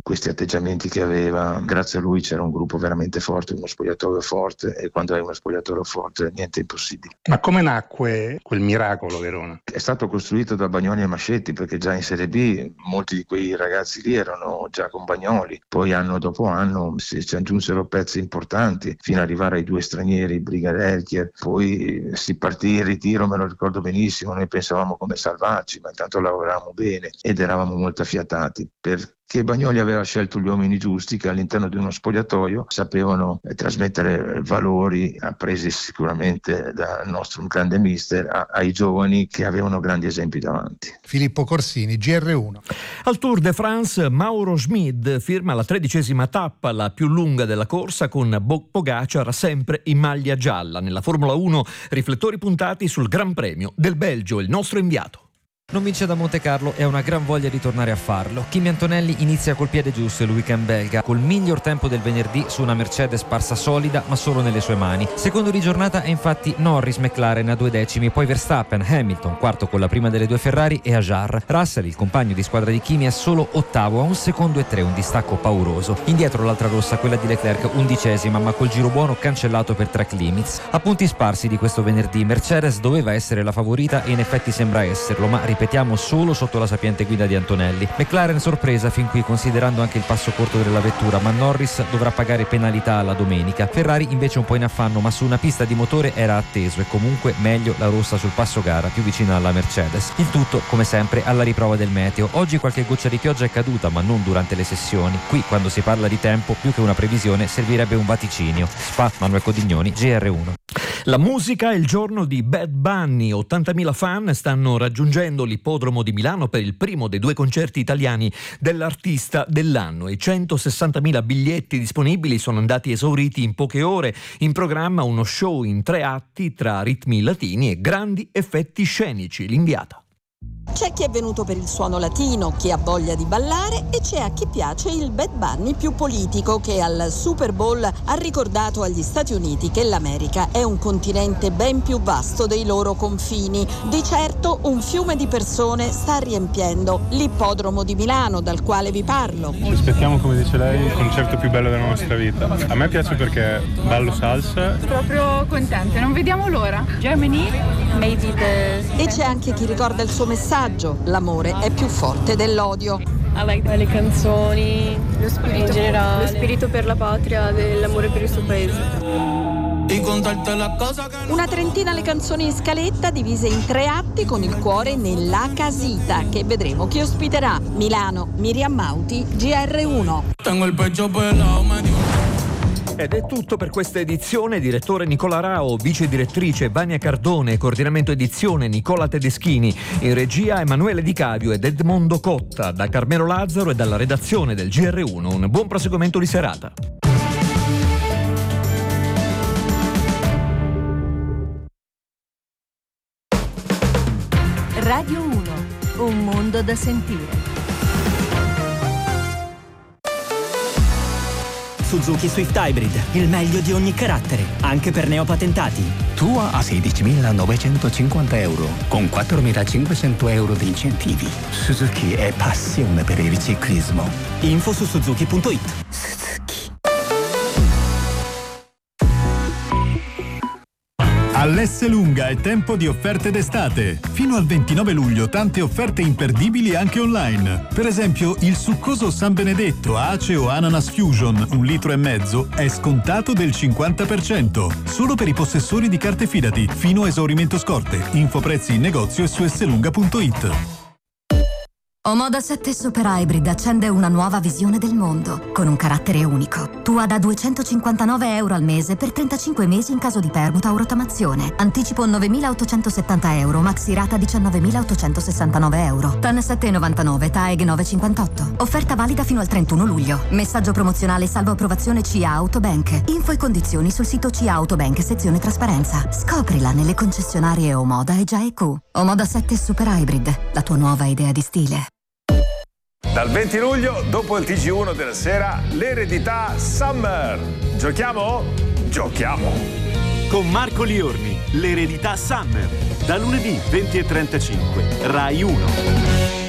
questi atteggiamenti che aveva. Grazie a lui c'era un gruppo veramente forte, uno spogliatoio forte, e quando hai uno spogliatoio forte niente è impossibile. Ma come nacque quel miracolo Verona? È stato costruito da Bagnoli e Mascetti, perché già in Serie B molti di quei ragazzi lì erano già con Bagnoli, poi anno dopo anno si aggiunsero pezzi importanti fino ad arrivare ai due stranieri, Briga e Elchier, poi si partì in ritiro, me lo ricordo benissimo, noi pensavamo come salvarci, ma intanto lavoravamo bene ed eravamo molto affiatati, perché Bagnoli aveva scelto gli uomini giusti che all'interno di uno spogliatoio sapevano trasmettere valori appresi sicuramente dal nostro grande mister ai giovani che avevano grandi esempi davanti. Filippo Corsini, GR1. Al Tour de France Mauro Schmid firma la 13ª tappa, la più lunga della corsa, con Pogacar sempre in maglia gialla. Nella Formula 1 riflettori puntati sul Gran Premio del Belgio, il nostro inviato. Non vince da Monte Carlo e ha una gran voglia di tornare a farlo. Kimi Antonelli inizia col piede giusto il weekend belga, col miglior tempo del venerdì su una Mercedes sparsa solida ma solo nelle sue mani. Secondo di giornata è infatti Norris, McLaren a 2 decimi, poi Verstappen, Hamilton, quarto con la prima delle due Ferrari e Ajar. Russell, il compagno di squadra di Kimi, è solo ottavo a 1 secondo e 3, un distacco pauroso. Indietro l'altra rossa, quella di Leclerc, 11ª, ma col giro buono cancellato per track limits. A punti sparsi di questo venerdì, Mercedes doveva essere la favorita e in effetti sembra esserlo, ma ripetiamo solo sotto la sapiente guida di Antonelli. McLaren sorpresa fin qui considerando anche il passo corto della vettura, ma Norris dovrà pagare penalità alla domenica. Ferrari invece un po' in affanno, ma su una pista di motore era atteso e comunque meglio la rossa sul passo gara, più vicina alla Mercedes. Il tutto come sempre alla riprova del meteo. Oggi qualche goccia di pioggia è caduta, ma non durante le sessioni. Qui quando si parla di tempo più che una previsione servirebbe un vaticinio. Spa, Manuel Codignoni, GR1. La musica è il giorno di Bad Bunny. 80.000 fan stanno raggiungendo l'ippodromo di Milano per il primo dei 2 concerti italiani dell'artista dell'anno. I 160.000 biglietti disponibili sono andati esauriti in poche ore. In programma uno show in 3 atti tra ritmi latini e grandi effetti scenici. L'inviata. C'è chi è venuto per il suono latino, chi ha voglia di ballare, e c'è a chi piace il Bad Bunny più politico, che al Super Bowl ha ricordato agli Stati Uniti che l'America è un continente ben più vasto dei loro confini. Di certo un fiume di persone sta riempiendo l'ippodromo di Milano, dal quale vi parlo. Ci aspettiamo, come dice lei, il concerto più bello della nostra vita. A me piace perché ballo salsa. Proprio contente, non vediamo l'ora. Germany, maybe the... E c'è anche chi ricorda il suo messaggio: l'amore è più forte dell'odio. Le canzoni, lo spirito in generale, lo spirito per la patria, dell'amore per il suo paese. Una trentina le canzoni in scaletta, divise in 3 atti, con il cuore nella casita, che vedremo chi ospiterà. Milano, Miriam Mauti, GR1. Tengo il peggio pelato. Ed è tutto per questa edizione. Direttore Nicola Rao, vice direttrice Vania Cardone, coordinamento edizione Nicola Tedeschini, in regia Emanuele Di Cavio ed Edmondo Cotta. Da Carmelo Lazzaro e dalla redazione del GR1 un buon proseguimento di serata. Radio 1, un mondo da sentire. Suzuki Swift Hybrid, il meglio di ogni carattere, anche per neopatentati. Tua a 16.950 euro, con 4.500 euro di incentivi. Suzuki è passione per il ciclismo. Info su suzuki.it. All'Esselunga è tempo di offerte d'estate. Fino al 29 luglio tante offerte imperdibili anche online. Per esempio, il succoso San Benedetto Ace o Ananas Fusion 1,5 litri è scontato del 50%. Solo per i possessori di carte Fidati, fino a esaurimento scorte. Info prezzi in negozio e su esselunga.it. Omoda 7 Super Hybrid accende una nuova visione del mondo, con un carattere unico. Tua da 259 euro al mese per 35 mesi in caso di permuta o rottamazione. Anticipo 9.870 euro, maxi rata 19.869 euro. TAN 7,99, TAEG 9,58. Offerta valida fino al 31 luglio. Messaggio promozionale salvo approvazione CIA Autobank. Info e condizioni sul sito CIA Autobank, sezione trasparenza. Scoprila nelle concessionarie Omoda e GIQ. Omoda 7 Super Hybrid, la tua nuova idea di stile. Dal 20 luglio, dopo il TG1 della sera, l'eredità Summer. Giochiamo? Giochiamo! Con Marco Liorni, l'eredità Summer. Da lunedì 20:35, Rai 1.